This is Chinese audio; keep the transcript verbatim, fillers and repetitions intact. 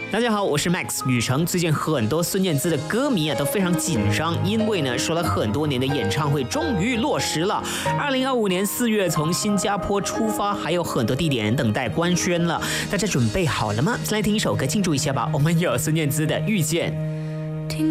大家好，我是 Max 雨成。最近很多孙燕姿的歌迷啊都非常紧张，因为呢说了很多年的演唱会终于落实了。二零二五年四月从新加坡出发，还有很多地点等待官宣了。大家准备好了吗？再来听一首歌庆祝一下吧。我们有孙燕姿的《遇见》。